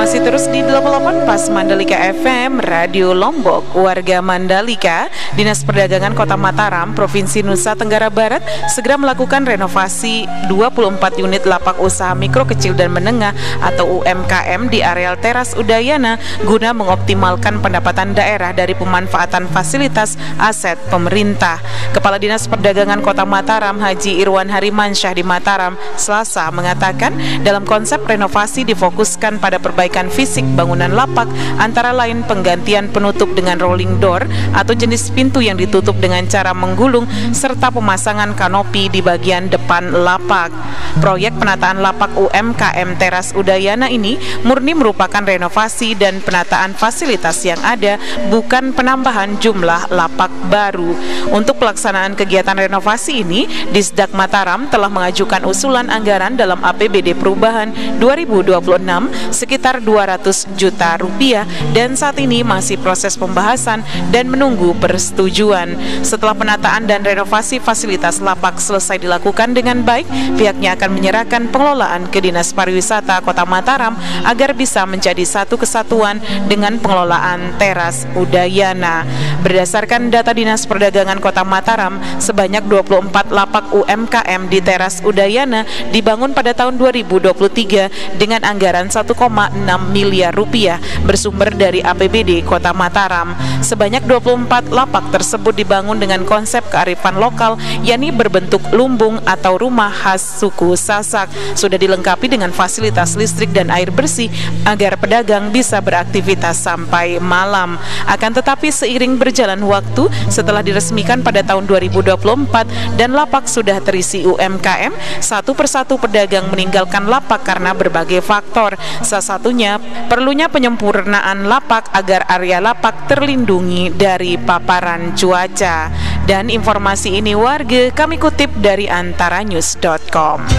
Masih terus di 88 Pas Mandalika FM, Radio Lombok. Warga Mandalika, Dinas Perdagangan Kota Mataram, Provinsi Nusa Tenggara Barat segera melakukan renovasi 24 unit lapak usaha mikro kecil dan menengah atau UMKM di areal teras Udayana guna mengoptimalkan pendapatan daerah dari pemanfaatan fasilitas aset pemerintah. Kepala Dinas Perdagangan Kota Mataram, Haji Irwan Harimansyah di Mataram, Selasa mengatakan dalam konsep renovasi difokuskan pada perbaikan fisik bangunan lapak, antara lain penggantian penutup dengan rolling door atau jenis pintu yang ditutup dengan cara menggulung serta pemasangan kanopi di bagian depan lapak. Proyek penataan lapak UMKM teras Udayana ini murni merupakan renovasi dan penataan fasilitas yang ada, bukan penambahan jumlah lapak baru. Untuk pelaksanaan kegiatan renovasi ini, Disdak Mataram telah mengajukan usulan anggaran dalam APBD Perubahan 2026 sekitar 200 juta rupiah dan saat ini masih proses pembahasan dan menunggu persetujuan. Setelah penataan dan renovasi fasilitas lapak selesai dilakukan dengan baik, pihaknya akan menyerahkan pengelolaan ke Dinas Pariwisata Kota Mataram agar bisa menjadi satu kesatuan dengan pengelolaan teras Udayana. Berdasarkan data Dinas Perdagangan Kota Mataram, sebanyak 24 lapak UMKM di teras Udayana dibangun pada tahun 2023 dengan anggaran 1,6 miliar rupiah bersumber dari APBD Kota Mataram. Sebanyak 24 lapak tersebut dibangun dengan konsep kearifan lokal, yakni berbentuk lumbung atau rumah khas suku Sasak. Sudah dilengkapi dengan fasilitas listrik dan air bersih agar pedagang bisa beraktivitas sampai malam. Akan tetapi seiring berjalan waktu, setelah diresmikan pada tahun 2024 dan lapak sudah terisi UMKM, satu persatu pedagang meninggalkan lapak karena berbagai faktor. Salah satunya perlunya penyempurnaan lapak agar area lapak terlindungi dari paparan cuaca. Dan informasi ini warga kami kutip dari antaranews.com.